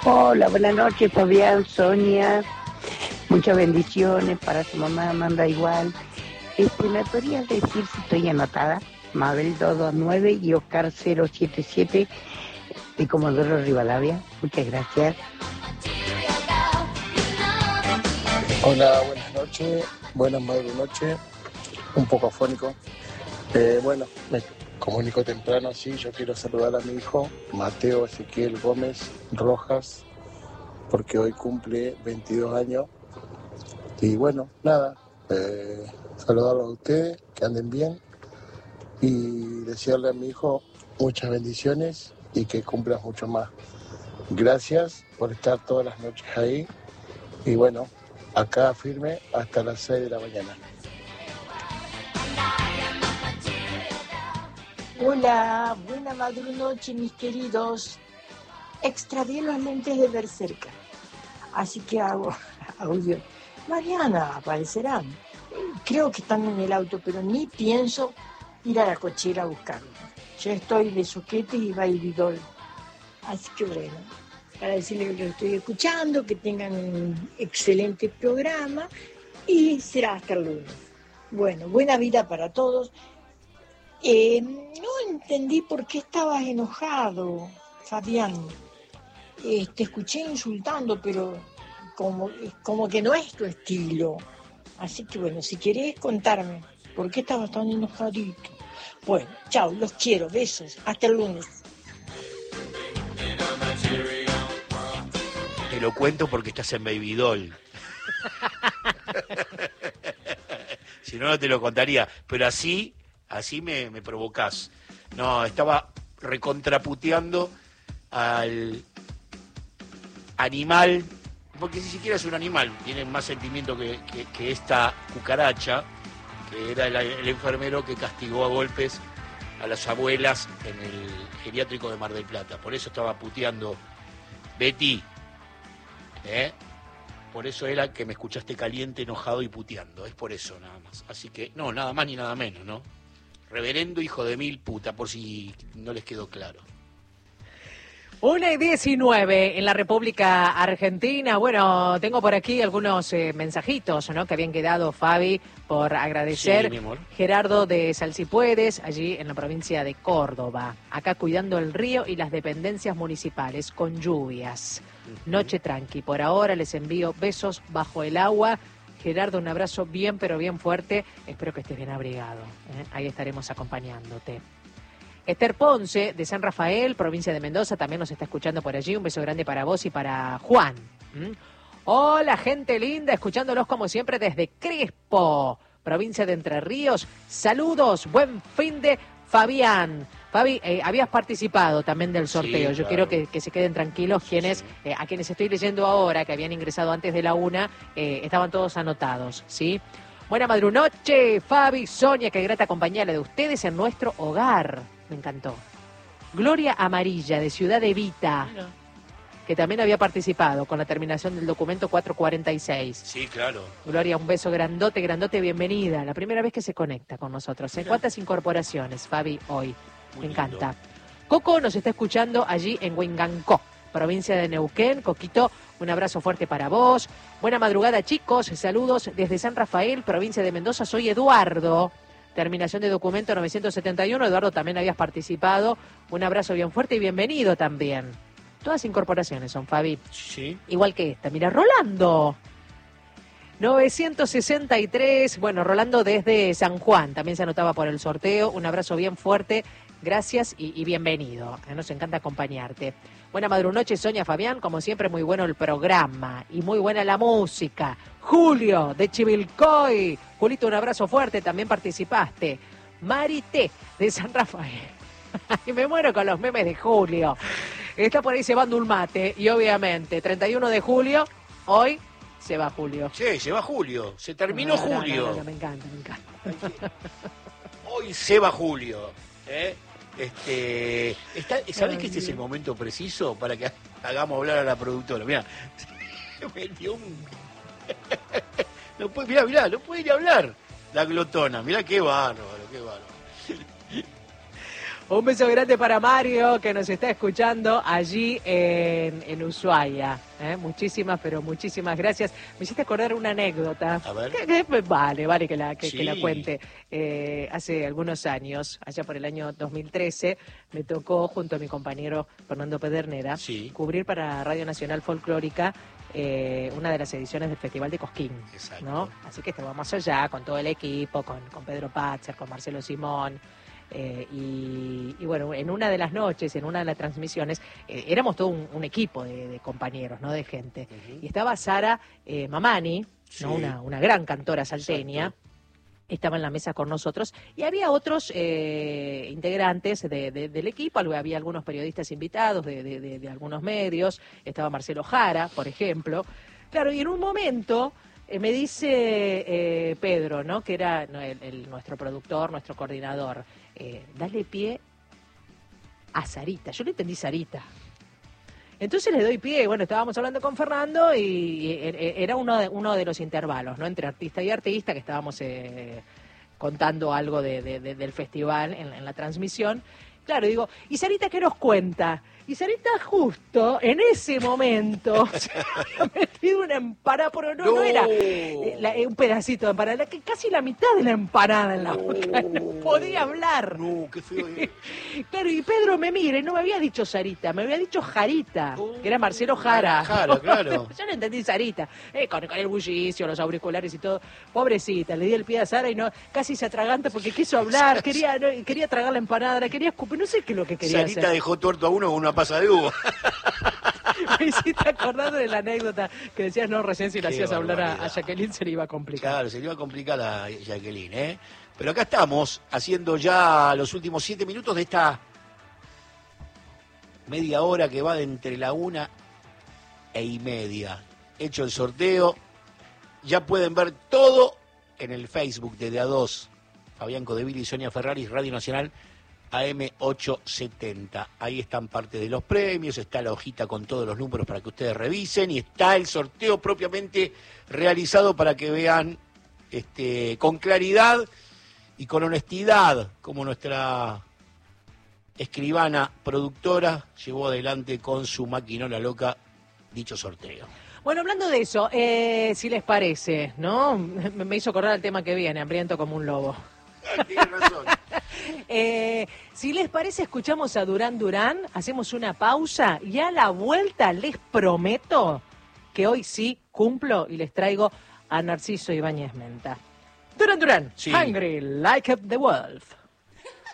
Hola, buenas noches, Fabián, Sonia. Muchas bendiciones para su mamá, Amanda igual. ¿Me podrías decir si estoy anotada? Mabel 229 y Oscar 077 de Comodoro Rivadavia. Muchas gracias. Hola, buenas noches, buenas noches, un poco afónico. Bueno, me comunico temprano, sí, yo quiero saludar a mi hijo, Mateo Ezequiel Gómez Rojas, porque hoy cumple 22 años. Y bueno, nada, saludarlos a ustedes, que anden bien, y desearle a mi hijo muchas bendiciones y que cumpla mucho más. Gracias por estar todas las noches ahí, y bueno, acá firme hasta las 6 de la mañana. Hola, buena madrunoche, mis queridos. Extravié los lentes de ver cerca, así que hago audio. Mañana aparecerán. Creo que están en el auto, pero ni pienso ir a la cochera a buscarlos. Ya estoy de soquete y bailidol. Así que bueno, para decirles que los estoy escuchando, que tengan un excelente programa y será hasta el lunes. Bueno, buena vida para todos. No entendí por qué estabas enojado, Fabián. Te escuché insultando, pero como que no es tu estilo. Así que bueno, si querés contarme por qué estabas tan enojadito. Bueno, chao, los quiero, besos, hasta el lunes. Te lo cuento porque estás en Baby Doll. Si no, no te lo contaría. Pero así me provocás. No, estaba recontraputeando al animal, porque ni siquiera es un animal, tiene más sentimiento que esta cucaracha, que era el enfermero que castigó a golpes a las abuelas en el geriátrico de Mar del Plata. Por eso estaba puteando Betty, por eso era que me escuchaste caliente, enojado y puteando, es por eso nada más. Así que, no, nada más ni nada menos, ¿no? Reverendo hijo de mil puta, por si no les quedó claro. 1:19 en la República Argentina. Bueno, tengo por aquí algunos mensajitos, ¿no?, que habían quedado, Fabi, por agradecer. Sí, mi amor. Gerardo de Salsipuedes, allí en la provincia de Córdoba. Acá cuidando el río y las dependencias municipales con lluvias. Noche tranqui. Por ahora les envío besos bajo el agua. Gerardo, un abrazo bien, pero bien fuerte. Espero que estés bien abrigado. Ahí estaremos acompañándote. Esther Ponce, de San Rafael, provincia de Mendoza, también nos está escuchando por allí. Un beso grande para vos y para Juan. Hola, gente linda, escuchándolos como siempre desde Crespo, provincia de Entre Ríos. Saludos, buen fin de Fabián. Fabi, habías participado también del sorteo. Sí, Yo claro. quiero que se queden tranquilos quienes, a quienes estoy leyendo ahora, que habían ingresado antes de la 1, estaban todos anotados, ¿sí? Buena madrunoche, Fabi, Sonia, qué grata compañía la de ustedes en nuestro hogar. Me encantó. Gloria Amarilla, de Ciudad Evita, que también había participado con la terminación del documento 446. Sí, claro. Gloria, un beso grandote, grandote, bienvenida. La primera vez que se conecta con nosotros. ¿Cuántas incorporaciones, Fabi, hoy? Muy Me encanta. lindo. Coco nos está escuchando allí en Huingancó, provincia de Neuquén. Coquito, un abrazo fuerte para vos. Buena madrugada, chicos. Saludos desde San Rafael, provincia de Mendoza. Soy Eduardo. Terminación de documento 971. Eduardo, también habías participado. Un abrazo bien fuerte y bienvenido también. Todas incorporaciones son, Fabi. Sí. Igual que esta. Mira, Rolando. 963. Bueno, Rolando desde San Juan. También se anotaba por el sorteo. Un abrazo bien fuerte. Gracias y bienvenido. Nos encanta acompañarte. Buena madrunoche, Sonia, Fabián. Como siempre, muy bueno el programa y muy buena la música. Julio, de Chivilcoy. Julito, un abrazo fuerte. También participaste. Marité, de San Rafael. Y me muero con los memes de Julio. Está por ahí cebando un mate. Y obviamente, 31 de julio, hoy se va Julio. Sí, se va Julio. Se terminó Julio. No, me encanta, me encanta. Hoy se va Julio. ¿Sabés que este es el momento preciso para que hagamos hablar a la productora? Mirá, me dio un... mirá, no puede ir a hablar la glotona. Mirá qué bárbaro, qué bárbaro. Un beso grande para Mario, que nos está escuchando allí en Ushuaia. Muchísimas, pero muchísimas gracias. Me hiciste acordar una anécdota. A ver. Vale que la Sí. cuente. Hace algunos años, allá por el año 2013, me tocó, junto a mi compañero Fernando Pedernera, Sí. cubrir para Radio Nacional Folclórica una de las ediciones del Festival de Cosquín. Exacto. ¿No? Así que estábamos allá con todo el equipo, con Pedro Patzer, con Marcelo Simón. Y bueno, en una de las noches, en una de las transmisiones, éramos todo un equipo de compañeros, ¿no? De gente. Ujú. Y estaba Sara Mamani, Sí. ¿no? Una gran cantora salteña. Exacto. Estaba en la mesa con nosotros y había otros integrantes del equipo, había algunos periodistas invitados de algunos medios, estaba Marcelo Jara, por ejemplo. Claro, y en un momento me dice Pedro, ¿no? Que era nuestro productor, nuestro coordinador, dale pie a Sarita. Yo le entendí Sarita. Entonces le doy pie, bueno, estábamos hablando con Fernando y era uno de los intervalos, ¿no? Entre artista y artista, que estábamos contando algo del festival en la transmisión. Claro, digo, ¿y Sarita qué nos cuenta? Y Sarita justo en ese momento se había metido una empanada, pero no era un pedacito de empanada, que casi la mitad de la empanada en la boca, no podía hablar. No, qué feo. Claro, y Pedro me mira y no me había dicho Sarita, me había dicho Jarita, que era Marcelo Jara. Jara, claro. Yo no entendí Sarita, con el bullicio, los auriculares y todo. Pobrecita, le di el pie a Sara y no, casi se atraganta porque quiso hablar, quería tragar la empanada, la quería escupir, no sé qué es lo que quería Sarita hacer. dejó tuerto a uno con una pasa de uva. Me hiciste acordar de la anécdota que decías, no, recién si le Qué hacías hablar a barbaridad. Jacqueline se le iba a complicar. Claro, se le iba a complicar a Jacqueline, ¿eh? Pero acá estamos, haciendo ya los últimos 7 minutos de esta media hora que va de entre la 1:30. Hecho el sorteo, ya pueden ver todo en el Facebook de A2. Fabián Codeville y Sonia Ferraris, Radio Nacional AM870. Ahí están parte de los premios, está la hojita con todos los números para que ustedes revisen y está el sorteo propiamente realizado para que vean con claridad y con honestidad como nuestra escribana productora llevó adelante con su maquinola loca dicho sorteo. Bueno, hablando de eso, si les parece, ¿no? Me hizo acordar el tema que viene, hambriento como un lobo. Tienes razón. Si les parece, escuchamos a Durán Durán, hacemos una pausa y a la vuelta les prometo que hoy sí cumplo y les traigo a Narciso Ibáñez Menta. Durán Durán, Sí. Hungry Like the Wolf.